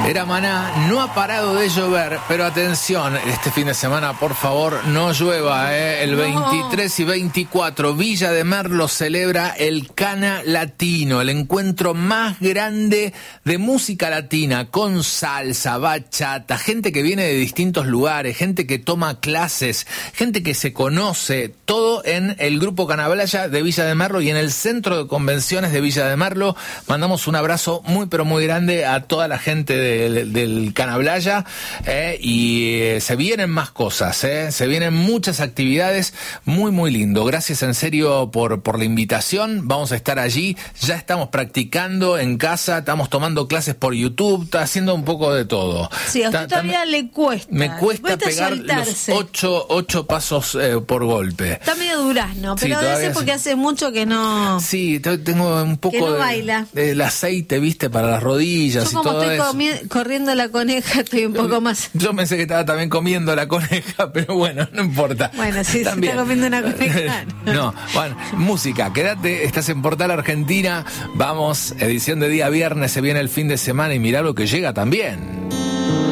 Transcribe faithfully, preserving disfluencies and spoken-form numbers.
Era Maná, no ha parado de llover, pero atención, este fin de semana, por favor, no llueva, ¿eh? El veintitrés y veinticuatro, Villa de Merlo celebra el Cana Latino, el encuentro más grande de música latina, con salsa, bachata, gente que viene de distintos lugares, gente que toma clases, gente que se conoce, todo en el Grupo Canablaya de Villa de Merlo y en el Centro de Convenciones de Villa de Merlo. Mandamos un abrazo muy, pero muy grande a toda la gente de Del, del Canablaya, eh, y eh, se vienen más cosas, eh, se vienen muchas actividades, muy muy lindo. Gracias en serio por, por la invitación. Vamos a estar allí, ya estamos practicando en casa, estamos tomando clases por YouTube, está haciendo un poco de todo. Sí, a usted ta, todavía ta, le cuesta. Me cuesta, cuesta pegar soltarse. los ocho, ocho pasos eh, por golpe. Está medio durazno, pero sí, debe ser porque hace mucho que no. Sí, tengo un poco que no de, baila. del aceite, viste, para las rodillas. Yo y todo estoy eso. Comi- corriendo la coneja, estoy un poco más. Yo pensé que estaba también comiendo la coneja, pero bueno, no importa. Bueno, sí, se está comiendo una coneja. No, bueno, música, quédate, estás en Portal Argentina. Vamos, edición de día viernes, se viene el fin de semana y mirá lo que llega también.